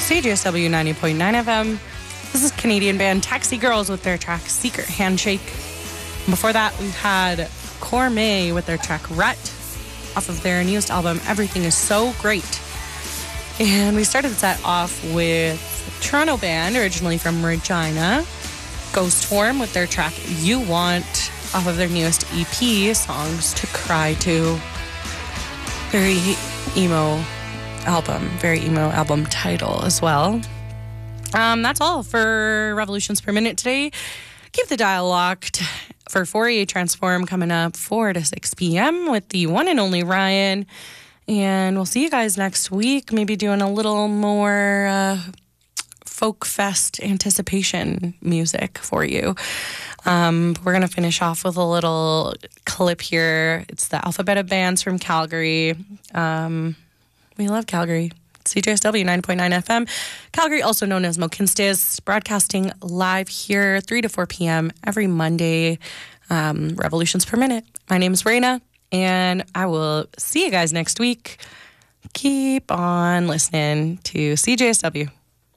CJSW 90.9 FM. This is Canadian band Taxi Girls with their track Secret Handshake. And before that, we had Cormay with their track Rut off of their newest album, Everything Is So Great. And we started the set off with a Toronto band, originally from Regina, Ghost Form with their track You Want off of their newest EP, Songs to Cry To. Very emo album title as well. That's all for Revolutions Per Minute today. Keep the dial locked for Fourier Transform coming up 4 to 6 p.m. with the one and only Ryan. And we'll see you guys next week, maybe doing a little more folk fest anticipation music for you. We're going to finish off with a little clip here. It's the Alphabet of Bands from Calgary. We love Calgary. CJSW 9.9 FM. Calgary, also known as Mohkinstsis, broadcasting live here 3 to 4 p.m. every Monday. Revolutions Per Minute. My name is Raina, and I will see you guys next week. Keep on listening to CJSW.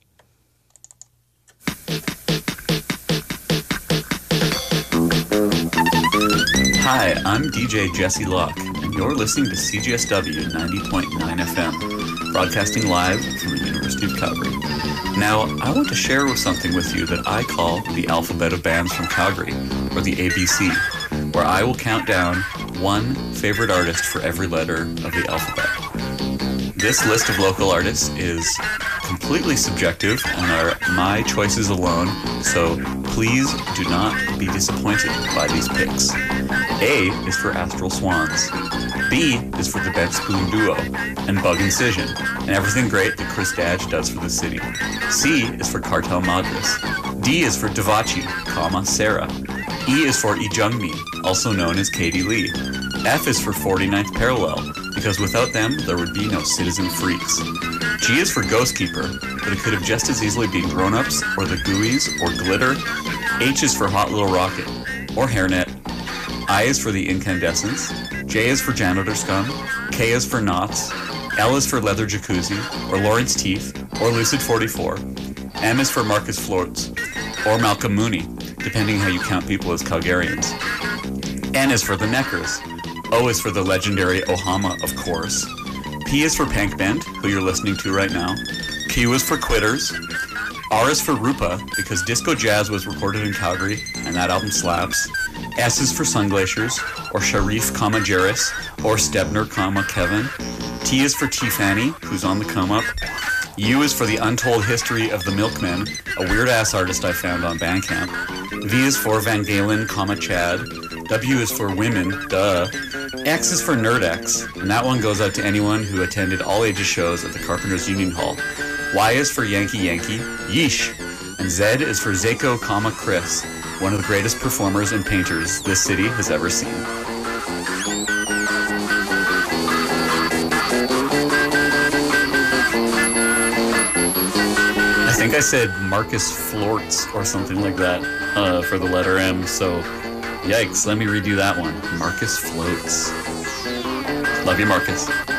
Hi, I'm DJ Jesse Locke, and you're listening to CJSW 90.9 FM, broadcasting live from the University of Calgary. Now, I want to share something with you that I call the Alphabet of Bands from Calgary, or the ABC, where I will count down one favorite artist for every letter of the alphabet. This list of local artists is completely subjective and are my choices alone, so please do not be disappointed by these picks. A is for Astral Swans. B is for the Bed Spoon Duo and Bug Incision and everything great that Chris Dadge does for the city. C is for Cartel Madras. D is for Devachi, Sarah. E is for Ijungmi, also known as Katie Lee. F is for 49th Parallel, because without them, there would be no Citizen Freaks. G is for Ghostkeeper, but it could have just as easily been Grown Ups, or The Gooeys, or Glitter. H is for Hot Little Rocket, or Hairnet. I is for The Incandescents. J is for Janitor Scum. K is for Knots. L is for Leather Jacuzzi, or Lawrence Teeth, or Lucid 44. M is for Marcus Floats, or Malcolm Mooney, depending how you count people as Calgarians. N is for The Neckers. O is for the legendary Ohama, of course. P is for Pank Bent, who you're listening to right now. Q is for Quitters. R is for Rupa, because Disco Jazz was recorded in Calgary, and that album slaps. S is for Sunglaciers, or Sharif, Jairus, or Stebner, Kevin. T is for T-Fanny, who's on the come up. U is for The Untold History of the Milkmen, a weird-ass artist I found on Bandcamp. V is for Van Galen, Chad. W is for Women, duh. X is for Nerd-X, and that one goes out to anyone who attended all-ages shows at the Carpenters Union Hall. Y is for Yankee Yankee, yeesh. And Z is for Zako, Chris, one of the greatest performers and painters this city has ever seen. I think I said Marcus Florts or something like that for the letter M, so yikes, let me redo that one. Marcus Floats. Love you, Marcus.